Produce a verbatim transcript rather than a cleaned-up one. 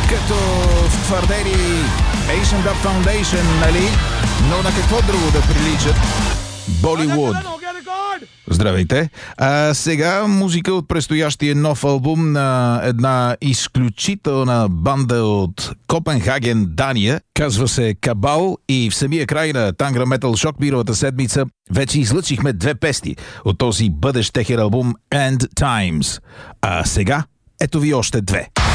като в твърдели Asian Dub Foundation, нали? Но на какво друго да приличат? Боливуд. Здравейте! А сега музика от предстоящия нов албум на една изключителна банда от Копенхаген, Дания. Казва се Кабал и в самия край на Тангра Метал Шок миналата седмица вече излъчихме две песни от този бъдещ техен албум End Times. А сега ето ви още две.